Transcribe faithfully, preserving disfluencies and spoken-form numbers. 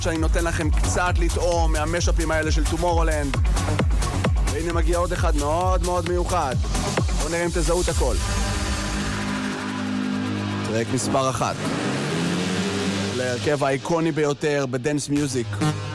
שאני נותן לכם קצת לטעום מהמשאפים האלה של טומורולנד. והנה מגיע עוד אחד מאוד מאוד מיוחד. בואו נראה אם תזהו את הכל. טרק מספר אחת להרכב האיקוני ביותר בדנס מיוזיק.